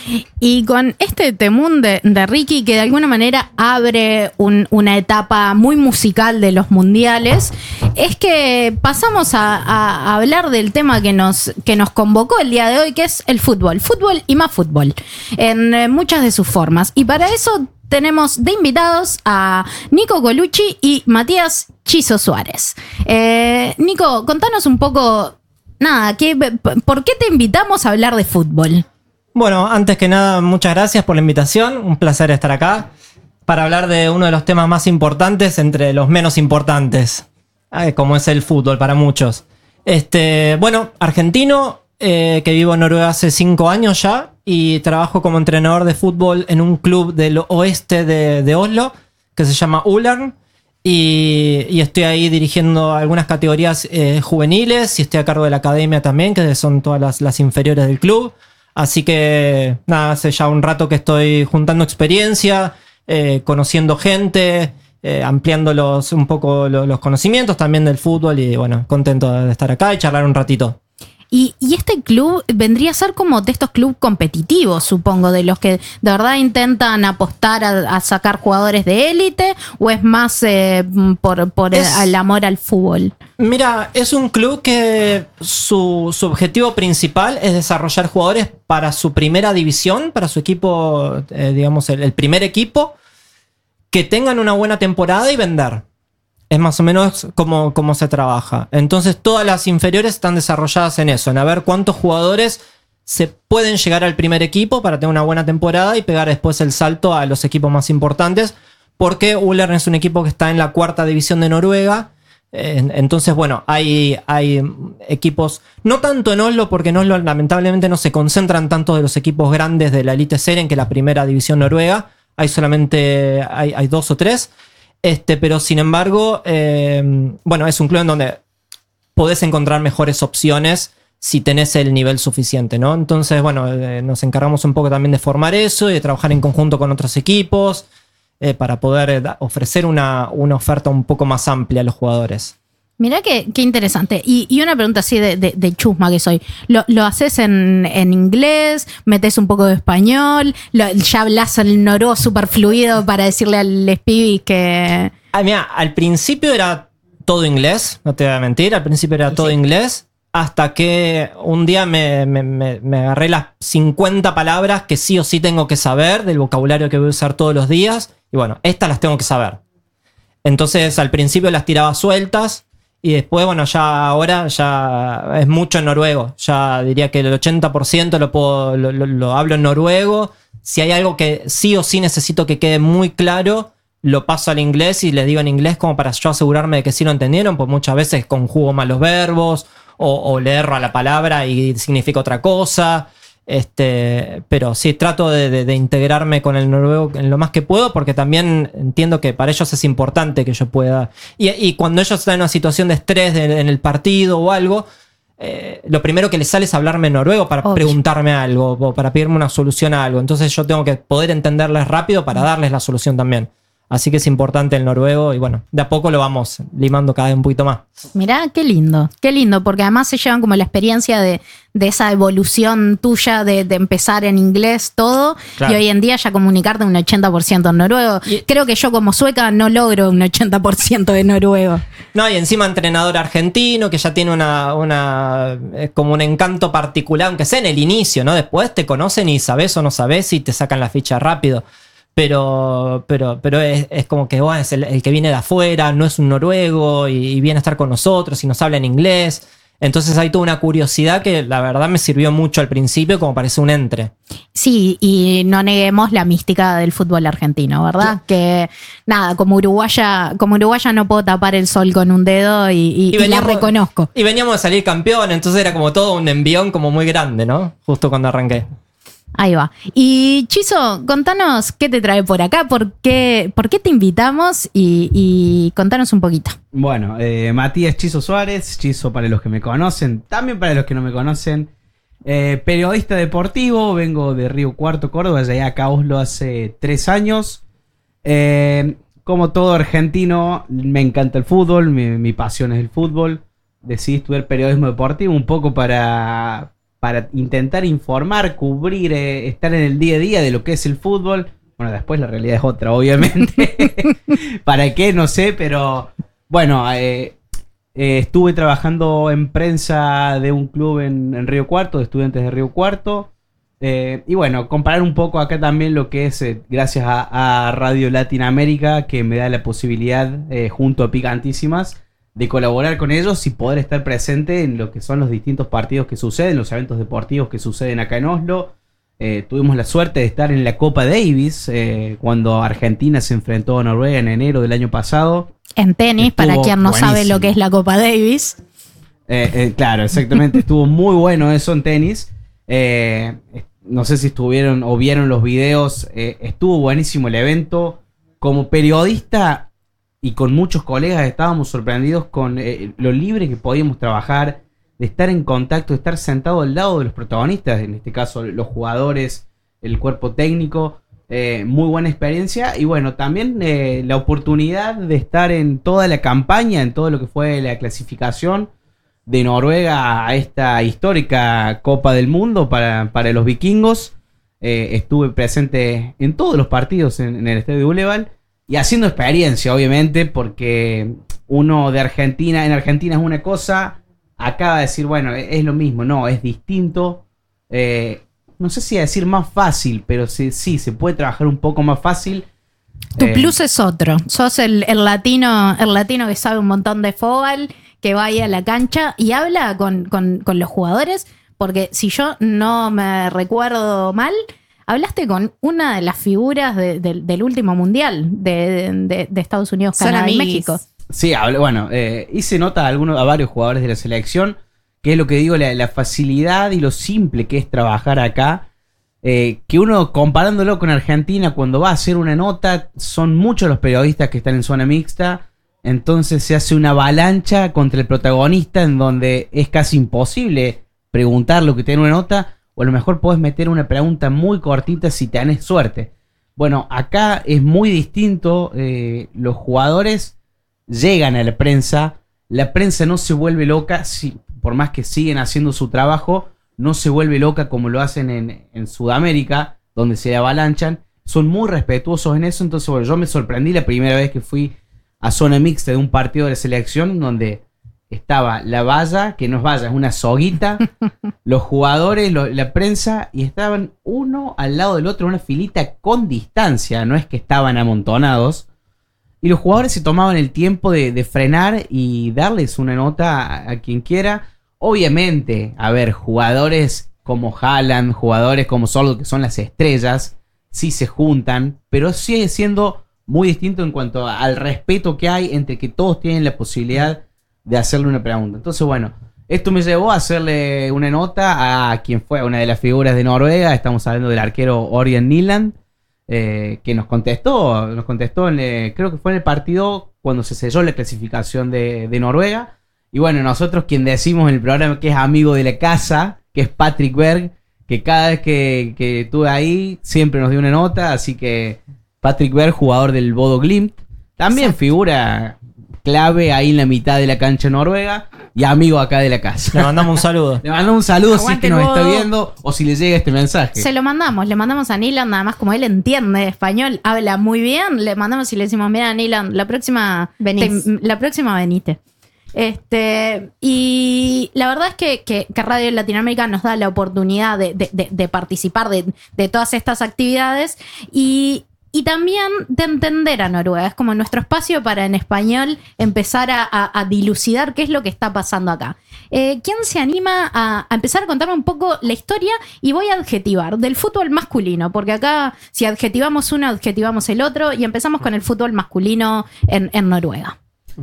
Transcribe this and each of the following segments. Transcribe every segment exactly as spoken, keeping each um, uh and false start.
Y con este temún de, de Ricky, que de alguna manera abre un, una etapa muy musical de los mundiales, es que pasamos a, a, a hablar del tema que nos, que nos convocó el día de hoy, que es el fútbol. Fútbol y más fútbol, en eh, muchas de sus formas. Y para eso tenemos de invitados a Nico Colucci y Matías Chizo Suárez. Eh, Nico, contanos un poco, nada, ¿qué, ¿por qué te invitamos a hablar de fútbol? Bueno, antes que nada, muchas gracias por la invitación. Un placer estar acá para hablar de uno de los temas más importantes entre los menos importantes, como es el fútbol para muchos. Este, bueno, argentino, eh, que vivo en Noruega hace cinco años ya y trabajo como entrenador de fútbol en un club del oeste de, de Oslo que se llama Ullern. Y, y estoy ahí dirigiendo algunas categorías eh, juveniles y estoy a cargo de la academia también, que son todas las, las inferiores del club. Así que nada, hace ya un rato que estoy juntando experiencia, eh, conociendo gente, eh, ampliando los, un poco los, los conocimientos también del fútbol y bueno, contento de estar acá y charlar un ratito. Y, y este club vendría a ser como de estos clubes competitivos, supongo, de los que de verdad intentan apostar a, a sacar jugadores de élite, o es más eh, por, por es, el amor al fútbol. Mira, es un club que su, su objetivo principal es desarrollar jugadores para su primera división, para su equipo, eh, digamos, el, el primer equipo, que tengan una buena temporada y vender. Es más o menos como, como se trabaja. Entonces todas las inferiores están desarrolladas en eso, en a ver cuántos jugadores se pueden llegar al primer equipo para tener una buena temporada y pegar después el salto a los equipos más importantes, porque Ullern es un equipo que está en la cuarta división de Noruega. Entonces, bueno, hay, hay equipos, no tanto en Oslo, porque en Oslo lamentablemente no se concentran tanto de los equipos grandes de la Eliteserien, que es la primera división noruega. Hay solamente hay, hay dos o tres. Este, pero sin embargo, eh, bueno, es un club en donde podés encontrar mejores opciones si tenés el nivel suficiente, ¿no? Entonces, bueno, eh, nos encargamos un poco también de formar eso y de trabajar en conjunto con otros equipos eh, para poder eh, ofrecer una, una oferta un poco más amplia a los jugadores. Mirá qué, qué interesante. Y, y una pregunta así de, de, de chusma que soy. ¿Lo, lo haces en, en inglés? ¿Metes un poco de español? Lo, ¿Ya hablas el noruego súper fluido para decirle al pibis que...? Ah, mira, al principio era todo inglés, no te voy a mentir. Al principio era todo sí. inglés, hasta que un día me, me, me, me agarré las cincuenta palabras que sí o sí tengo que saber del vocabulario que voy a usar todos los días. Y bueno, estas las tengo que saber. Entonces al principio las tiraba sueltas. Y después, bueno, ya ahora ya es mucho en noruego. Ya diría que el ochenta por ciento lo, puedo, lo, lo, lo hablo en noruego. Si hay algo que sí o sí necesito que quede muy claro, lo paso al inglés y les digo en inglés como para yo asegurarme de que sí lo entendieron, pues muchas veces conjugo mal los verbos o, o le erro a la palabra y significa otra cosa. Este, pero sí, trato de, de, de integrarme con el noruego en lo más que puedo, porque también entiendo que para ellos es importante que yo pueda. Y, y cuando ellos están en una situación de estrés de, en el partido o algo, eh, lo primero que les sale es hablarme en noruego para Obvio. preguntarme algo o para pedirme una solución a algo. Entonces yo tengo que poder entenderles rápido para darles la solución también. Así que es importante el noruego y bueno, de a poco lo vamos limando cada vez un poquito más. Mirá, qué lindo, qué lindo, porque además se llevan como la experiencia de, de esa evolución tuya de, de empezar en inglés todo, claro. Y hoy en día ya comunicarte un ochenta por ciento en noruego. Y, Creo que yo como sueca no logro un ochenta por ciento de noruego. No, y encima entrenador argentino que ya tiene una, una como un encanto particular, aunque sea en el inicio, ¿no? Después te conocen y sabés o no sabés y te sacan la ficha rápido. Pero, pero, pero es, es como que bueno, es el, el que viene de afuera, no es un noruego y, y viene a estar con nosotros y nos habla en inglés. Entonces hay toda una curiosidad que la verdad me sirvió mucho al principio como parece un entre. Sí, y no neguemos la mística del fútbol argentino, ¿verdad? Sí. Que nada, como uruguaya, como uruguaya no puedo tapar el sol con un dedo y, y, y, veníamos, y la reconozco. Y veníamos de salir campeón, entonces era como todo un envión como muy grande, ¿no? Justo cuando arranqué. Ahí va. Y Chizo, contanos qué te trae por acá, por qué, por qué te invitamos y, y contanos un poquito. Bueno, eh, Matías Chizo Suárez, Chizo para los que me conocen, también para los que no me conocen. Eh, periodista deportivo, vengo de Río Cuarto, Córdoba, llegué acá a Oslo hace tres años. Eh, como todo argentino, me encanta el fútbol, mi, mi pasión es el fútbol. Decidí estudiar periodismo deportivo un poco para... para intentar informar, cubrir, eh, estar en el día a día de lo que es el fútbol. Bueno, después la realidad es otra, obviamente. ¿Para qué? No sé, pero bueno, eh, eh, estuve trabajando en prensa de un club en, en Río Cuarto, de estudiantes de Río Cuarto. Eh, y bueno, comparar un poco acá también lo que es, eh, gracias a, a Radio Latinoamérica, que me da la posibilidad, eh, junto a Picantísimas, de colaborar con ellos y poder estar presente en lo que son los distintos partidos que suceden, los eventos deportivos que suceden acá en Oslo. Eh, tuvimos la suerte de estar en la Copa Davis, eh, cuando Argentina se enfrentó a Noruega en enero del año pasado. En tenis, Estuvo para quien no buenísimo. sabe lo que es la Copa Davis. Eh, eh, claro, exactamente. Estuvo muy bueno eso en tenis. Eh, no sé si estuvieron o vieron los videos. Eh, estuvo buenísimo el evento. Como periodista y con muchos colegas estábamos sorprendidos con eh, lo libre que podíamos trabajar, de estar en contacto, de estar sentado al lado de los protagonistas, en este caso los jugadores, el cuerpo técnico. Eh, muy buena experiencia. Y bueno, también eh, la oportunidad de estar en toda la campaña, en todo lo que fue la clasificación de Noruega a esta histórica Copa del Mundo para, para los vikingos. Eh, estuve presente en todos los partidos en, en el Estadio Uleval y haciendo experiencia, obviamente, porque uno de Argentina, en Argentina es una cosa, acaba de decir, bueno, es, es lo mismo, no, es distinto. Eh, no sé si decir más fácil, pero sí, sí, se puede trabajar un poco más fácil. Tu Eh, plus es otro. Sos el, el latino, el latino que sabe un montón de fútbol, que va ahí a la cancha y habla con, con, con los jugadores, porque si yo no me recuerdo mal, hablaste con una de las figuras de, de, del último mundial de, de, de Estados Unidos, Son Canadá y amiguis. México. Sí, hablé- bueno, eh, hice nota a, algunos, a varios jugadores de la selección, que es lo que digo, la, la facilidad y lo simple que es trabajar acá. Eh, que uno, comparándolo con Argentina, cuando va a hacer una nota, son muchos los periodistas que están en zona mixta, entonces se hace una avalancha contra el protagonista en donde es casi imposible preguntar lo que tiene una nota, o a lo mejor podés meter una pregunta muy cortita si tenés suerte. Bueno, acá es muy distinto. Eh, los jugadores llegan a la prensa, la prensa no se vuelve loca, si, por más que siguen haciendo su trabajo, no se vuelve loca como lo hacen en, en Sudamérica, donde se avalanchan, son muy respetuosos en eso. Entonces, bueno, yo me sorprendí la primera vez que fui a zona mixta de un partido de la selección, donde estaba la valla, que no es valla, es una soguita, los jugadores, lo- la prensa, y estaban uno al lado del otro en una filita con distancia, no es que estaban amontonados. Y los jugadores se tomaban el tiempo de, de frenar y darles una nota a, a quien quiera. Obviamente, a ver, jugadores como Haaland, jugadores como Solo, que son las estrellas, sí se juntan, pero sigue siendo muy distinto en cuanto a- al respeto que hay entre que todos tienen la posibilidad de hacerle una pregunta. Entonces, bueno, esto me llevó a hacerle una nota a quien fue una de las figuras de Noruega. Estamos hablando del arquero Ørjan Nyland. Eh, que nos contestó, nos contestó en, eh, creo que fue en el partido cuando se selló la clasificación de, de Noruega. Y bueno, nosotros quien decimos en el programa que es amigo de la casa, que es Patrick Berg, que cada vez que, que estuve ahí siempre nos dio una nota. Así que Patrick Berg, jugador del Bodo Glimt, también Exacto. figura clave ahí en la mitad de la cancha noruega y amigo acá de la casa. Le mandamos un saludo. Le mando un saludo si es Aguante que nos el está Bodo. viendo o si le llega este mensaje. Se lo mandamos, le mandamos a Nilan, nada más como él entiende español, habla muy bien, le mandamos y le decimos, mira Nilan, la próxima Venís. te- la próxima venite. Este, y la verdad es que, que- que Radio Latinoamérica nos da la oportunidad de, de- de- de participar de, de todas estas actividades y, y también de entender a Noruega. Es como nuestro espacio para en español empezar a, a- a dilucidar qué es lo que está pasando acá. Eh, ¿Quién se anima a, a empezar a contarme un poco la historia? Y voy a adjetivar del fútbol masculino, porque acá si adjetivamos uno, adjetivamos el otro, y empezamos con el fútbol masculino en, en Noruega.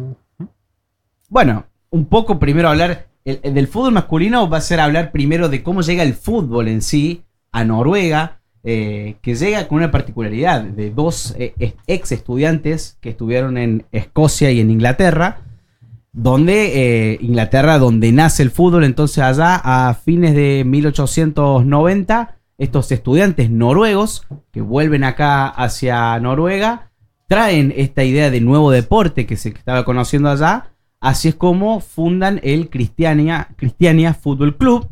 Bueno, un poco primero hablar el, el del fútbol masculino. Va a ser hablar primero de cómo llega el fútbol en sí a Noruega, eh, que llega con una particularidad de dos eh, ex estudiantes que estuvieron en Escocia y en Inglaterra, donde eh, Inglaterra, donde nace el fútbol. Entonces allá a fines de mil ochocientos noventa, estos estudiantes noruegos que vuelven acá hacia Noruega traen esta idea de nuevo deporte que se estaba conociendo allá. Así es como fundan el Cristiania, Cristiania Fútbol Club,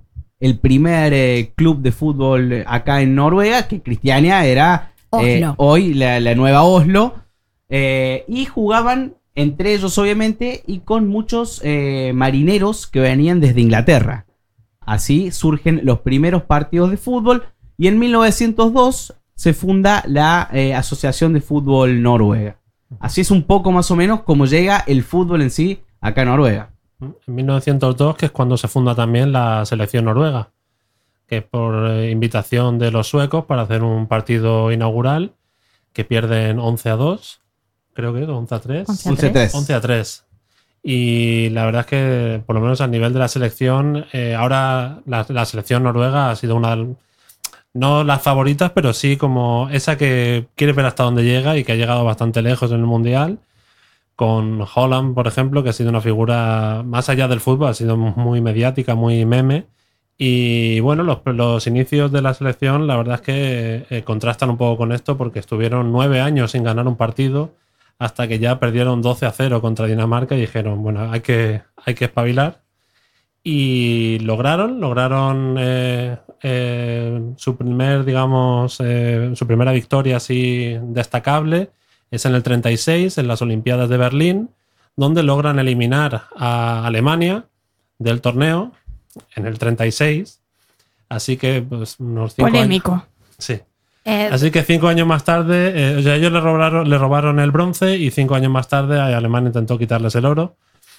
el primer eh, club de fútbol acá en Noruega, que Christiania era eh, hoy la, la nueva Oslo, eh, y jugaban entre ellos obviamente y con muchos eh, marineros que venían desde Inglaterra. Así surgen los primeros partidos de fútbol y en mil novecientos dos se funda la eh, Asociación de Fútbol Noruega. Así es un poco más o menos como llega el fútbol en sí acá en Noruega. En mil novecientos dos, que es cuando se funda también la selección noruega, que es por eh, invitación de los suecos para hacer un partido inaugural, que pierden once a dos, creo que es once a tres. once a tres. once a tres. Y la verdad es que, por lo menos a nivel de la selección, eh, ahora la, la selección noruega ha sido una, no las favoritas, pero sí como esa que quieres ver hasta dónde llega y que ha llegado bastante lejos en el Mundial. Con Haaland, por ejemplo, que ha sido una figura más allá del fútbol, ha sido muy mediática, muy meme. Y bueno, los, los inicios de la selección, la verdad es que eh, contrastan un poco con esto, porque estuvieron nueve años sin ganar un partido hasta que ya perdieron doce a cero contra Dinamarca y dijeron, bueno, hay que, hay que espabilar. Y lograron, lograron eh, eh, su primer, digamos, eh, su primera victoria así destacable. Es en el treinta y seis, en las Olimpiadas de Berlín, donde logran eliminar a Alemania del torneo en el treinta y seis. Así que, pues, unos cinco Polémico. años. Sí. Eh, Así que cinco años más tarde, eh, o sea, ellos le robaron, le robaron el bronce y cinco años más tarde Alemania intentó quitarles el oro.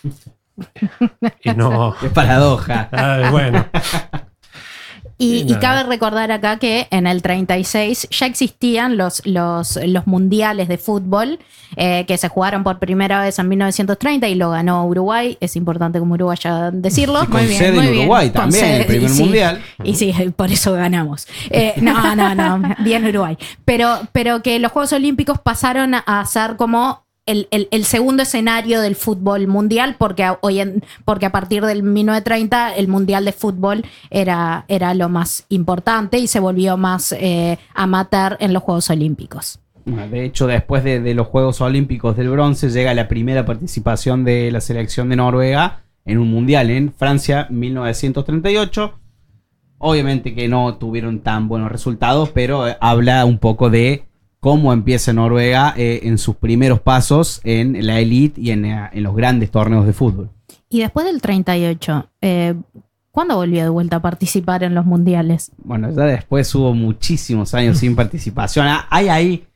Y no. Qué paradoja. Ah, bueno. Y, Y y nada. cabe recordar acá que en el treinta y seis ya existían los, los, los mundiales de fútbol eh, que se jugaron por primera vez en mil novecientos treinta y lo ganó Uruguay. Es importante como uruguaya decirlo. Y con sede en Uruguay Con también, sede, el primer sí. mundial. Y sí, por eso ganamos. Eh, no, no, no, bien Uruguay. Pero, pero que los Juegos Olímpicos pasaron a ser como El, el, el segundo escenario del fútbol mundial, porque a, hoy en, porque a partir del mil novecientos treinta el mundial de fútbol era, era lo más importante y se volvió más eh, amateur en los Juegos Olímpicos. De hecho, después de, de los Juegos Olímpicos del bronce llega la primera participación de la selección de Noruega en un mundial en Francia mil novecientos treinta y ocho. Obviamente que no tuvieron tan buenos resultados, pero eh, habla un poco de cómo empieza Noruega eh, en sus primeros pasos en la elite y en, en los grandes torneos de fútbol. Y después del treinta y ocho, eh, ¿cuándo volvió de vuelta a participar en los mundiales? Bueno, ya después hubo muchísimos años sin participación. Ah, Hay ahí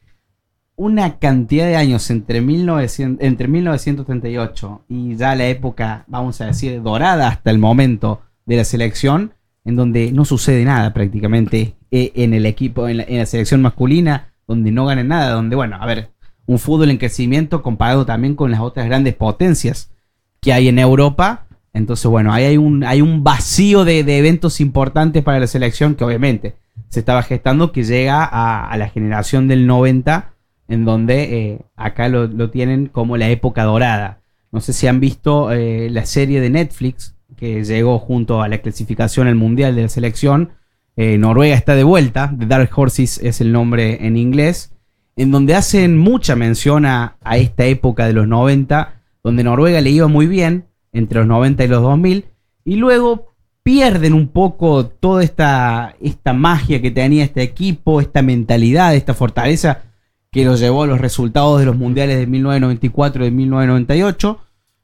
una cantidad de años entre, mil novecientos, entre mil novecientos treinta y ocho y ya la época, vamos a decir, dorada hasta el momento de la selección, en donde no sucede nada prácticamente eh, en el equipo, en la, en la selección masculina, donde no ganan nada, donde, bueno, a ver, un fútbol en crecimiento comparado también con las otras grandes potencias que hay en Europa. Entonces, bueno, ahí hay un, hay un vacío de, de eventos importantes para la selección que obviamente se estaba gestando, que llega a, a la generación del noventa, en donde eh, acá lo, lo tienen como la época dorada. No sé si han visto eh, la serie de Netflix que llegó junto a la clasificación al Mundial de la selección. Eh, Noruega está de vuelta, The Dark Horses es el nombre en inglés, en donde hacen mucha mención a, a esta época de los noventa, donde Noruega le iba muy bien, entre los noventa y los dos mil, y luego pierden un poco toda esta, esta magia que tenía este equipo, esta mentalidad, esta fortaleza que los llevó a los resultados de los mundiales de mil novecientos noventa y cuatro y de mil novecientos noventa y ocho,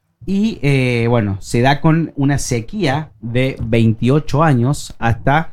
y eh, bueno, se da con una sequía de veintiocho años hasta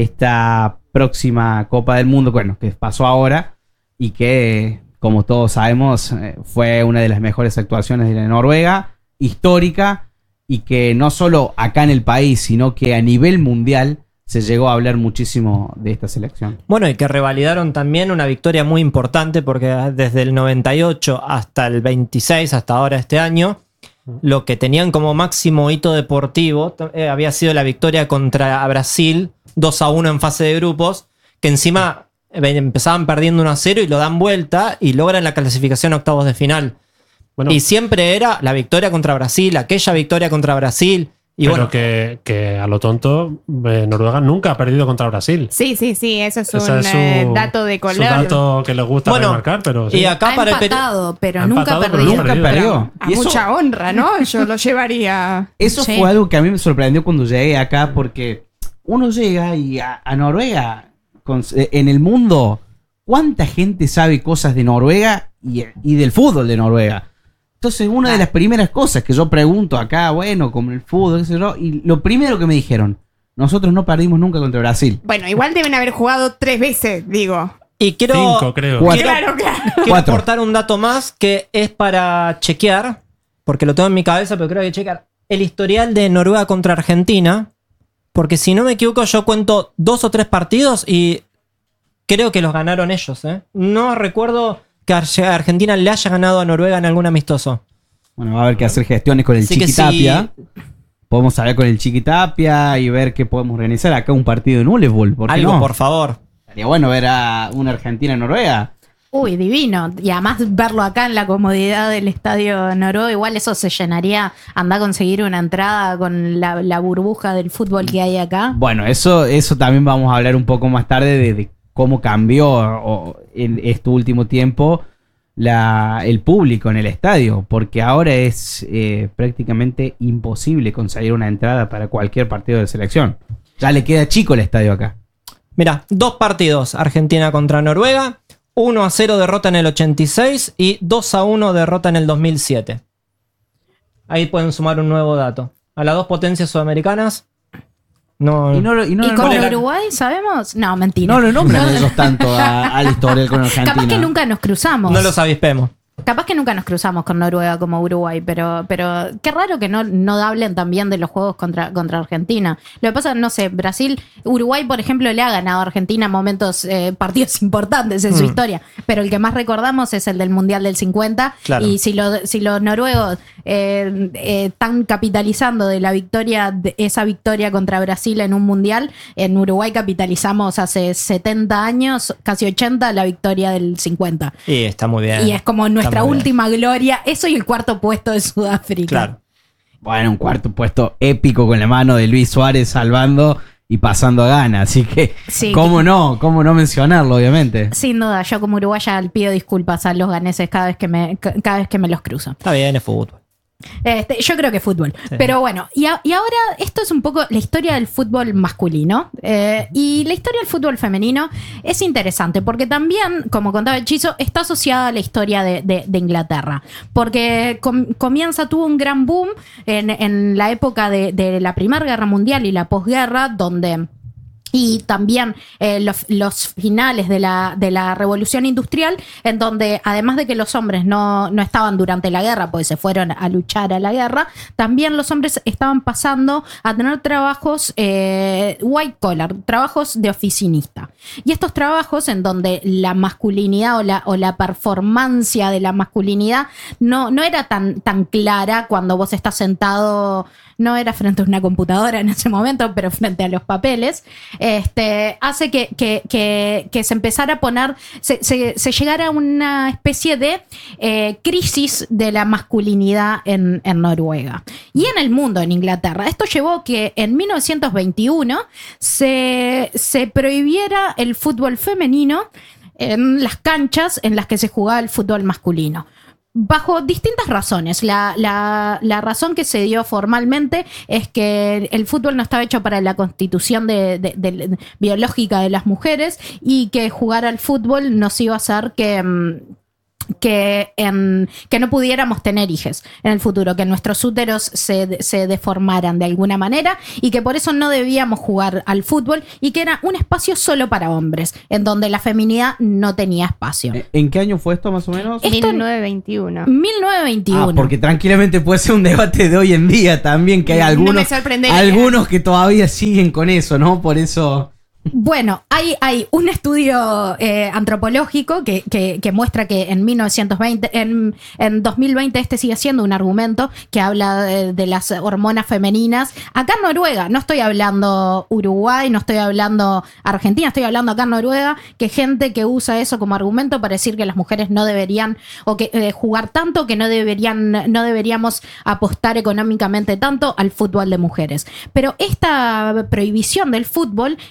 esta próxima Copa del Mundo, bueno, que pasó ahora y que, como todos sabemos, eh, fue una de las mejores actuaciones de la Noruega, histórica, y que no solo acá en el país, sino que a nivel mundial se llegó a hablar muchísimo de esta selección. Bueno, y que revalidaron también una victoria muy importante, porque desde el noventa y ocho hasta el veintiséis, hasta ahora este año, lo que tenían como máximo hito deportivo eh, había sido la victoria contra Brasil dos a uno en fase de grupos, que encima eh, empezaban perdiendo uno a cero y lo dan vuelta y logran la clasificación a octavos de final. Bueno, y siempre era la victoria contra Brasil, aquella victoria contra Brasil. Y pero bueno, que, que a lo tonto, eh, Noruega nunca ha perdido contra Brasil. Sí, sí, sí, eso es Ese un es su- eh, dato de color. Su dato que les gusta Bueno, remarcar, pero sí. y acá Ha para el peri- empatado, pero Ha nunca empatado, pero perdido. nunca Nunca perdió. A Y eso, mucha honra, ¿no? Yo lo llevaría. eso Sí. fue algo que a mí me sorprendió cuando llegué acá, porque uno llega y a, a Noruega, con, en el mundo, ¿cuánta gente sabe cosas de Noruega y, y del fútbol de Noruega? Entonces, una de las primeras cosas que yo pregunto acá, bueno, como el fútbol, qué sé yo, y lo primero que me dijeron, nosotros no perdimos nunca contra Brasil. Bueno, igual deben haber jugado tres veces, digo. Y quiero, Cinco, creo. Cuatro. Claro, claro. quiero Cuatro. aportar un dato más que es para chequear, porque lo tengo en mi cabeza, pero creo que chequear el historial de Noruega contra Argentina, porque si no me equivoco yo cuento dos o tres partidos y creo que los ganaron ellos. ¿eh? No recuerdo que Argentina le haya ganado a Noruega en algún amistoso. Bueno, va a haber que hacer gestiones con el Así que Chiquitapia. sí. Podemos hablar con el Chiquitapia y ver qué podemos organizar acá un partido en Uleål. ¿Por qué Algo, no? por favor. Sería bueno ver a una Argentina-Noruega. Uy, divino. Y además verlo acá en la comodidad del estadio noruego, igual eso se llenaría. Andá a conseguir una entrada con la, la burbuja del fútbol que hay acá. Bueno, eso, eso también vamos a hablar un poco más tarde de, de cómo cambió o, en este último tiempo la, el público en el estadio, porque ahora es eh, prácticamente imposible conseguir una entrada para cualquier partido de selección. Ya le queda chico el estadio acá. Mira, dos partidos, Argentina contra Noruega, uno a cero derrota en el ochenta y seis y dos a uno derrota en el dos mil siete. Ahí pueden sumar un nuevo dato. A las dos potencias sudamericanas, no... Y no, lo- y no ¿Y lo con nombran- Uruguay sabemos? No, mentira. no lo nombran ellos tanto a- al historial con Argentina. Capaz que nunca nos cruzamos. no los avispemos. Capaz que nunca nos cruzamos con Noruega como Uruguay, pero, pero qué raro que no, no hablen también de los juegos contra, contra Argentina. Lo que pasa, no sé, Brasil, Uruguay, por ejemplo, le ha ganado a Argentina momentos, eh, partidos importantes en su Mm. historia, pero el que más recordamos es el del Mundial del cincuenta. Claro. Y si, lo, si los noruegos eh, eh, están capitalizando de la victoria, de esa victoria contra Brasil en un Mundial, en Uruguay capitalizamos hace setenta años, casi ochenta, la victoria del cincuenta. Y está muy bien. Y es como nuestra Está muy bien. última gloria. Eso y el cuarto puesto de Sudáfrica. Claro. Bueno, un cuarto puesto épico con la mano de Luis Suárez salvando y pasando a gana. Así que, Sí, ¿cómo que- no? ¿Cómo no mencionarlo, obviamente? Sin duda, yo como uruguaya pido disculpas a los ganeses cada vez que me, ca- cada vez que me los cruzo. Está bien, es fútbol. Este, yo creo que fútbol. Sí. Pero bueno, y, a- y ahora esto es un poco la historia del fútbol masculino. eh, y la historia del fútbol femenino es interesante porque también, como contaba Hechizo, está asociada a la historia de, de- de Inglaterra. Porque com- comienza, tuvo un gran boom en, en la época de, de la Primera Guerra Mundial y la posguerra, donde... Y también eh, los, los finales de la, de la Revolución Industrial, en donde además de que los hombres no, no estaban durante la guerra, pues se fueron a luchar a la guerra, también los hombres estaban pasando a tener trabajos eh, white collar, trabajos de oficinista. Y estos trabajos en donde la masculinidad o la, o la performancia de la masculinidad no, no era tan, tan clara cuando vos estás sentado, no era frente a una computadora en ese momento, pero frente a los papeles, este, hace que, que, que, que se empezara a poner, se, se, se llegara a una especie de eh, crisis de la masculinidad en, en Noruega. Y en el mundo, en Inglaterra. Esto llevó que en mil novecientos veintiuno se, se prohibiera el fútbol femenino en las canchas en las que se jugaba el fútbol masculino. Bajo distintas razones. La, la, la razón que se dio formalmente es que el fútbol no estaba hecho para la constitución de, de, de- biológica de las mujeres y que jugar al fútbol nos iba a hacer que... mm, Que, en, que no pudiéramos tener hijos en el futuro, que nuestros úteros se, se deformaran de alguna manera y que por eso no debíamos jugar al fútbol y que era un espacio solo para hombres, en donde la feminidad no tenía espacio. ¿En qué año fue esto más o menos? Esto en- mil novecientos veintiuno. mil novecientos veintiuno. Ah, porque tranquilamente puede ser un debate de hoy en día también, que hay No algunos, me sorprendería. algunos que todavía siguen con eso, ¿no? Por eso... Bueno, hay, hay un estudio eh, antropológico que, que, que muestra que en mil novecientos veinte, en, en dos mil veinte este sigue siendo un argumento que habla de, de las hormonas femeninas. Acá en Noruega, no estoy hablando Uruguay, no estoy hablando Argentina, estoy hablando acá en Noruega, que gente que usa eso como argumento para decir que las mujeres no deberían o que eh, jugar tanto, que no deberían, no deberíamos apostar económicamente tanto al fútbol de mujeres. Pero esta prohibición del fútbol en Inglaterra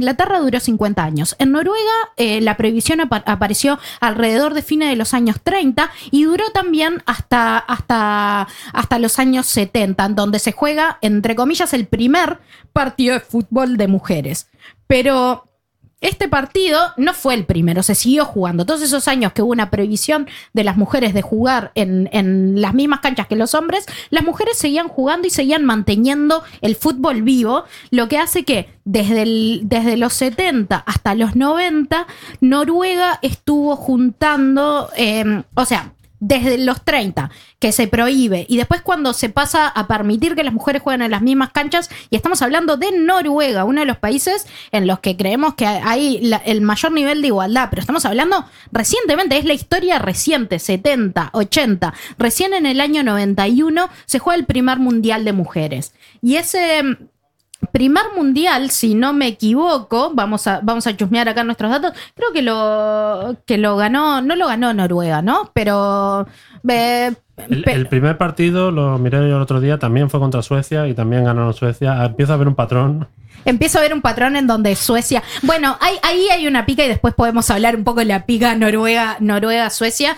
Inglaterra duró cincuenta años. En Noruega eh, la prohibición apa- apareció alrededor de fines de los años treinta y duró también hasta, hasta, hasta los años setenta, en donde se juega, entre comillas, el primer partido de fútbol de mujeres. Pero este partido no fue el primero, se siguió jugando. Todos esos años que hubo una prohibición de las mujeres de jugar en, en las mismas canchas que los hombres, las mujeres seguían jugando y seguían manteniendo el fútbol vivo, lo que hace que desde, el, desde los setenta hasta los noventa, Noruega estuvo juntando, eh, o sea, desde los treinta, que se prohíbe, y después cuando se pasa a permitir que las mujeres jueguen en las mismas canchas, y estamos hablando de Noruega, uno de los países en los que creemos que hay la, el mayor nivel de igualdad, pero estamos hablando recientemente, es la historia reciente, setenta, ochenta, recién en el año noventa y uno se juega el primer mundial de mujeres, y ese primer mundial, si no me equivoco, vamos a, vamos a chusmear acá nuestros datos, creo que lo, que lo ganó, no lo ganó Noruega, ¿no? Pero... Eh, El, pe- el primer partido, lo miré yo el otro día, también fue contra Suecia y también ganaron Suecia. Empieza a haber un patrón. Empiezo a ver un patrón en donde Suecia... Bueno, hay, ahí hay una pica y después podemos hablar un poco de la pica Noruega, Noruega-Suecia,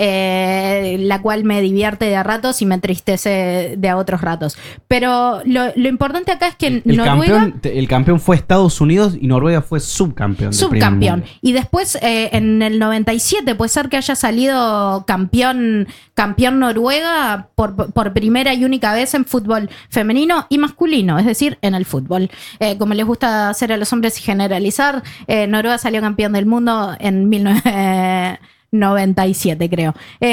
eh, la cual me divierte de a ratos y me entristece de a otros ratos. Pero lo, lo importante acá es que El, Noruega... campeón, el campeón fue Estados Unidos y Noruega fue subcampeón. del primer Subcampeón. mundial. Y después, eh, en el noventa y siete, puede ser que haya salido campeón, campeón Noruega por, por primera y única vez en fútbol femenino y masculino, es decir, en el fútbol. Eh, como les gusta hacer a los hombres y generalizar, eh, Noruega salió campeón del mundo en mil novecientos noventa y siete, creo.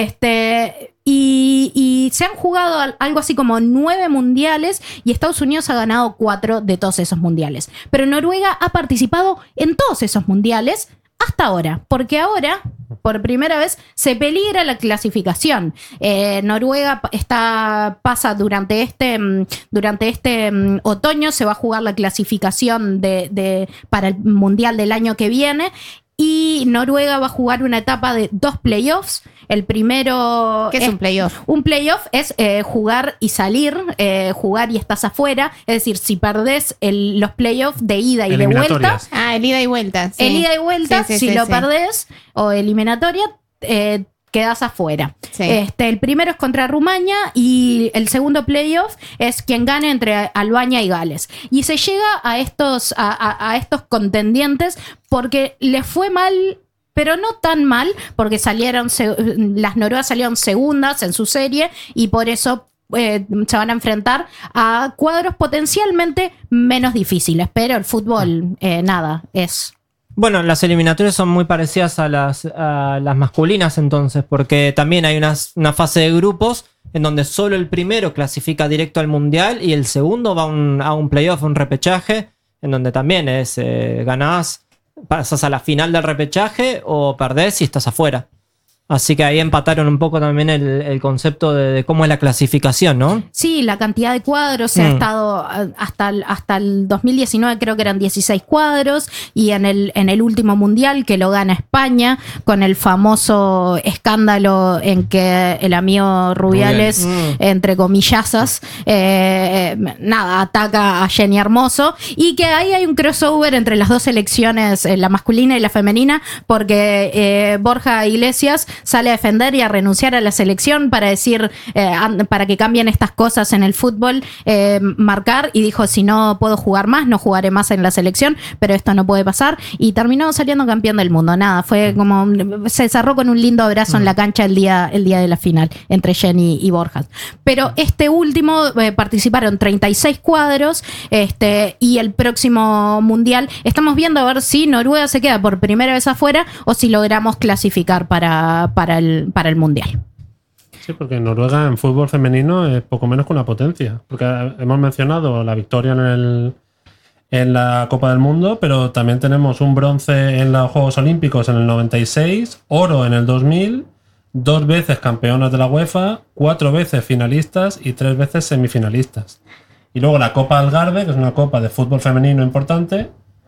Este... Y, y se han jugado al- algo así como nueve mundiales y Estados Unidos ha ganado cuatro de todos esos mundiales. Pero Noruega ha participado en todos esos mundiales hasta ahora, porque ahora, por primera vez, se peligra la clasificación. Eh, Noruega pa- está, pasa durante este, mm, durante este mm, otoño, se va a jugar la clasificación de, de, para el mundial del año que viene. Y Noruega va a jugar una etapa de dos playoffs. El primero... ¿Qué es un playoff? Un playoff es eh, jugar y salir, eh, jugar y estás afuera. Es decir, si perdés el- los playoffs de ida y de vuelta, Eliminatorias. Ah, el ida y vuelta. Sí. el ida y vuelta, Sí, sí, si sí, lo sí. perdés o eliminatoria, eh, quedás afuera. Sí. Este, el primero es contra Rumania y el segundo playoff es quien gane entre Albania y Gales. Y se llega a estos, a, a- a estos contendientes porque les fue mal, pero no tan mal, porque salieron se- las noruegas salieron segundas en su serie y por eso eh, se van a enfrentar a cuadros potencialmente menos difíciles. Pero el fútbol, eh, nada, es... Bueno, las eliminatorias son muy parecidas a las, a las masculinas entonces, porque también hay una, una fase de grupos en donde solo el primero clasifica directo al mundial y el segundo va a un, a un playoff, un repechaje, en donde también es eh, ganás, pasas a la final del repechaje o perdés y estás afuera. Así que ahí empataron un poco también el, el concepto de, de cómo es la clasificación, ¿no? Sí, la cantidad de cuadros se ha Mm. estado eh, hasta el, hasta el dos mil diecinueve, creo que eran dieciséis cuadros, y en el, en el último mundial que lo gana España, con el famoso escándalo en que el amigo Rubiales, Rubiales. mm. entre comillazas, eh, nada, ataca a Jenny Hermoso, y que ahí hay un crossover entre las dos selecciones, eh, la masculina y la femenina, porque eh, Borja Iglesias sale a defender y a renunciar a la selección para decir, eh, an- para que cambien estas cosas en el fútbol, eh, marcar, y dijo, si no puedo jugar más, no jugaré más en la selección, pero esto no puede pasar, y terminó saliendo campeón del mundo. Nada, fue como, se cerró con un lindo abrazo en la cancha el día, el día de la final, entre Jenny y Borja. Pero este último, eh, participaron treinta y seis cuadros, este, y el próximo mundial, estamos viendo a ver si Noruega se queda por primera vez afuera, o si logramos clasificar para para el, para el mundial. Sí, porque Noruega en fútbol femenino es poco menos que una potencia. Porque hemos mencionado la victoria en, el, en la Copa del Mundo, pero también tenemos un bronce en los Juegos Olímpicos en el noventa y seis, oro en el dos mil, dos veces campeonas de la UEFA, cuatro veces finalistas y tres veces semifinalistas. Y luego la Copa Algarve, que es una copa de fútbol femenino importante.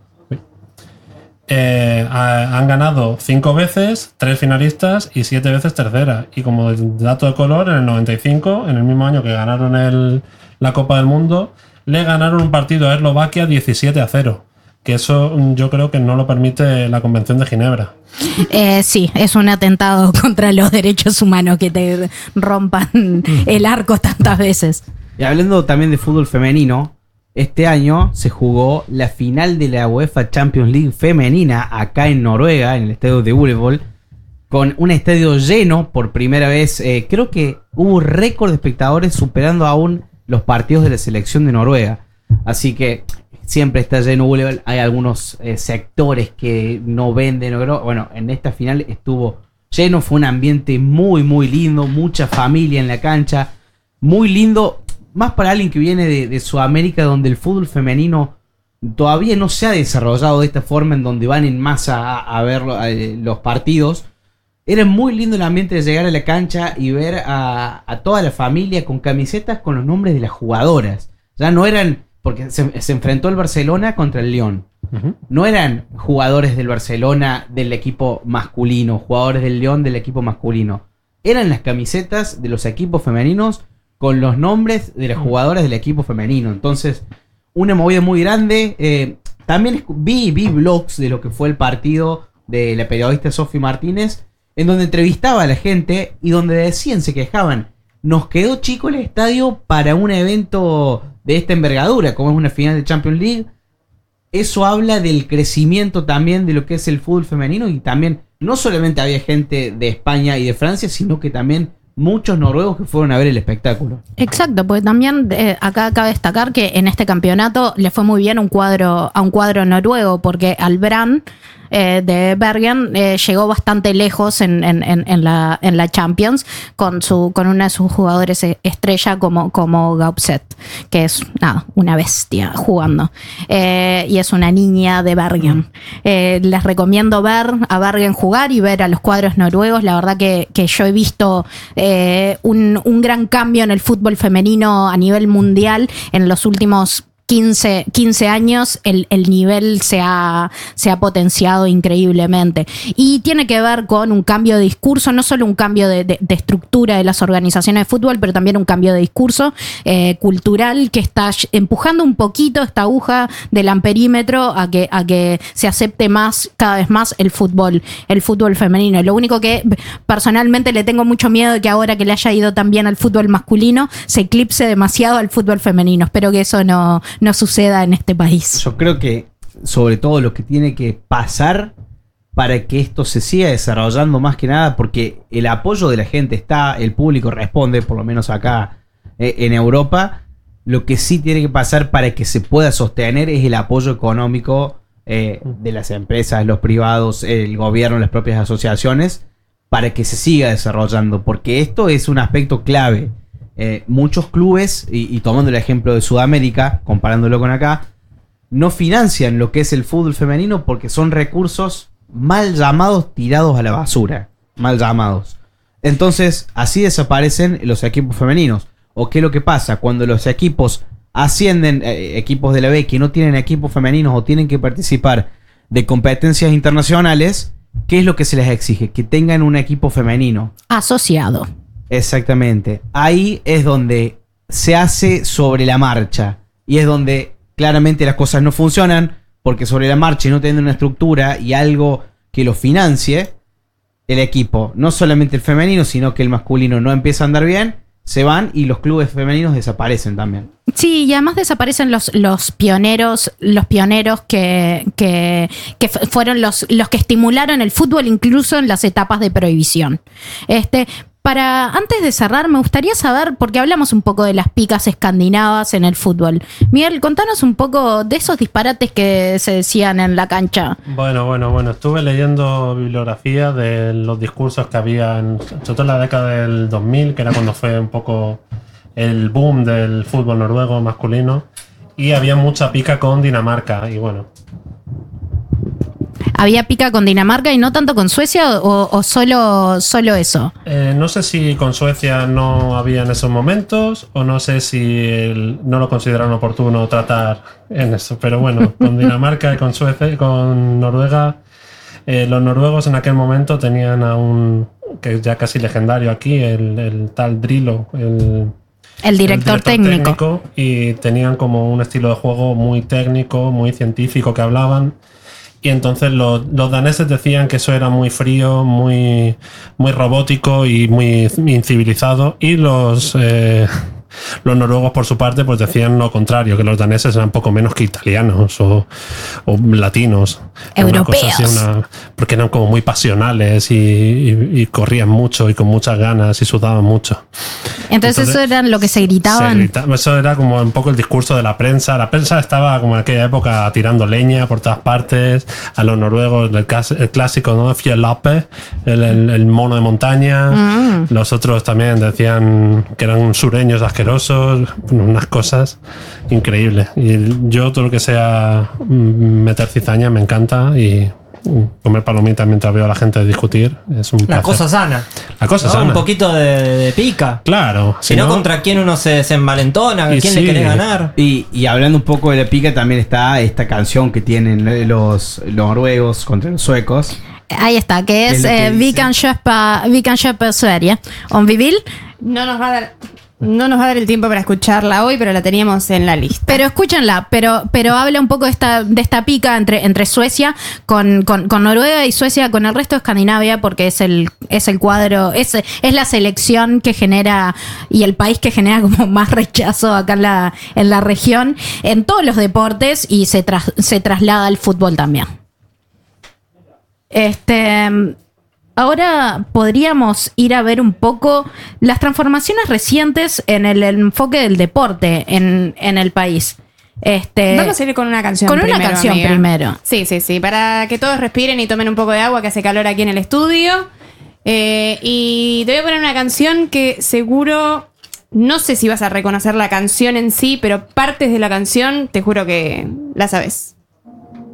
Eh, ha- han ganado cinco veces, tres finalistas y siete veces tercera. Y como dato de color, en el noventa y cinco, en el mismo año que ganaron el, la Copa del Mundo, le ganaron un partido a Eslovaquia diecisiete a cero. que eso yo creo que no lo permite la Convención de Ginebra. Eh, sí, es un atentado contra los derechos humanos que te rompan el arco tantas veces. Y hablando también de fútbol femenino, este año se jugó la final de la UEFA Champions League femenina acá en Noruega, en el estadio de Ullevål, con un estadio lleno por primera vez. Eh, creo que hubo récord de espectadores superando aún los partidos de la selección de Noruega. Así que siempre está lleno Ullevål. Hay algunos eh, sectores que no venden. No, bueno, en esta final estuvo lleno. Fue un ambiente muy, muy lindo. Mucha familia en la cancha. Muy lindo. Más para alguien que viene de, de Sudamérica, donde el fútbol femenino todavía no se ha desarrollado de esta forma, en donde van en masa a, a ver eh, los partidos. Era muy lindo el ambiente de llegar a la cancha y ver a, a toda la familia con camisetas con los nombres de las jugadoras. Ya no eran, porque se, se enfrentó el Barcelona contra el Lyon. Uh-huh. No eran jugadores del Barcelona del equipo masculino, jugadores del Lyon del equipo masculino. Eran las camisetas de los equipos femeninos con los nombres de las jugadoras del equipo femenino. Entonces, una movida muy grande. Eh, también vi, vi blogs de lo que fue el partido de la periodista Sofi Martínez, en donde entrevistaba a la gente y donde decían, se quejaban, nos quedó chico el estadio para un evento de esta envergadura, como es una final de Champions League. Eso habla del crecimiento también de lo que es el fútbol femenino, y también no solamente había gente de España y de Francia, sino que también muchos noruegos que fueron a ver el espectáculo. Exacto, porque también eh, acá cabe destacar que en este campeonato le fue muy bien un cuadro a un cuadro noruego, porque al Brann eh, de Bergen eh, llegó bastante lejos en, en, en, en, la, en la Champions con su con una de sus jugadores estrella como, como Gaupset, que es nada, una bestia jugando. Eh, y es una niña de Bergen. Eh, les recomiendo ver a Bergen jugar y ver a los cuadros noruegos. La verdad que, que yo he visto eh, un, un gran cambio en el fútbol femenino a nivel mundial en los últimos quince, quince años. El, el nivel se ha, se ha potenciado increíblemente, y tiene que ver con un cambio de discurso, no solo un cambio de, de, de estructura de las organizaciones de fútbol, pero también un cambio de discurso eh, cultural que está empujando un poquito esta aguja del amperímetro a que, a que se acepte más, cada vez más el fútbol, el fútbol femenino. Lo único que personalmente le tengo mucho miedo de que ahora que le haya ido tan bien al fútbol masculino se eclipse demasiado al fútbol femenino. Espero que eso no no suceda en este país. Yo creo que sobre todo lo que tiene que pasar para que esto se siga desarrollando, más que nada porque el apoyo de la gente está, el público responde, por lo menos acá eh, en Europa. Lo que sí tiene que pasar para que se pueda sostener es el apoyo económico eh, de las empresas, los privados, el gobierno, las propias asociaciones, para que se siga desarrollando, porque esto es un aspecto clave. Eh, muchos clubes, y, y tomando el ejemplo de Sudamérica, comparándolo con acá, no financian lo que es el fútbol femenino porque son recursos mal llamados, tirados a la basura, mal llamados. Entonces, así desaparecen los equipos femeninos. ¿O qué es lo que pasa? Cuando los equipos ascienden, eh, equipos de la B que no tienen equipos femeninos o tienen que participar de competencias internacionales, ¿qué es lo que se les exige? Que tengan un equipo femenino asociado. Exactamente. Ahí es donde se hace sobre la marcha. Y es donde claramente las cosas no funcionan, porque sobre la marcha y no teniendo una estructura y algo que lo financie, el equipo, no solamente el femenino, sino que el masculino no empieza a andar bien, se van y los clubes femeninos desaparecen también. Sí, y además desaparecen los, los pioneros, los pioneros que, que, que fueron los, los que estimularon el fútbol incluso en las etapas de prohibición. Este... Para, antes de cerrar, me gustaría saber, porque hablamos un poco de las picas escandinavas en el fútbol. Miguel, contanos un poco de esos disparates que se decían en la cancha. Bueno, bueno, bueno. Estuve leyendo bibliografía de los discursos que había, en, sobre todo en la década del dos mil, que era cuando fue un poco el boom del fútbol noruego masculino, y había mucha pica con Dinamarca, y bueno... ¿Había pica con Dinamarca y no tanto con Suecia, o, o solo, solo eso? Eh, no sé si con Suecia no había en esos momentos, o no sé si el, no lo consideraron oportuno tratar en eso. Pero bueno, con Dinamarca y con Suecia y con Noruega, eh, los noruegos en aquel momento tenían a un, que es ya casi legendario aquí, el, el tal Drillo, el, El director técnico. Y tenían como un estilo de juego muy técnico, muy científico que hablaban. Y entonces los, los daneses decían que eso era muy frío, muy, muy robótico y muy incivilizado. Y los, eh, los noruegos, por su parte, pues decían lo contrario, que los daneses eran poco menos que italianos o, o latinos. Europeos. Una cosa así, una, porque eran como muy pasionales y, y, y corrían mucho y con muchas ganas y sudaban mucho. Entonces, Entonces eso era lo que se gritaban. Se grita, eso era como un poco el discurso de la prensa. La prensa estaba como en aquella época tirando leña por todas partes. A los noruegos, el, el clásico, ¿no? Fjellape, el, el, el mono de montaña. Mm. Los otros también decían que eran sureños asquerosos. Unas cosas increíbles. Y yo todo lo que sea meter cizaña me encanta y... comer palomitas mientras veo a la gente discutir es un La placer. cosa sana. La cosa ¿no? sana. Un poquito de, de pica. Claro. Si, si no, no, contra quién uno se, se envalentona, a quién sí. le querés ganar. Y, y hablando un poco de la pica, también está esta canción que tienen los, los noruegos contra los suecos. Ahí está, que es, es Vi kan köpa, vi kan köpa Sverige. Om vi vill. No nos va a dar... No nos va a dar el tiempo para escucharla hoy, pero la teníamos en la lista. Pero escúchenla, pero, pero habla un poco de esta, de esta pica entre, entre Suecia con, con, con Noruega y Suecia con el resto de Escandinavia, porque es el, es el cuadro, es, es la selección que genera y el país que genera como más rechazo acá en la, en la región, en todos los deportes, y se, tras, se traslada al fútbol también. Este... Ahora podríamos ir a ver un poco las transformaciones recientes en el enfoque del deporte en, en el país. Este, Vamos a ir con una canción con primero. Con una canción amiga. primero. Sí, sí, sí. Para que todos respiren y tomen un poco de agua, que hace calor aquí en el estudio. Eh, y te voy a poner una canción que seguro... No sé si vas a reconocer la canción en sí, pero partes de la canción te juro que la sabes.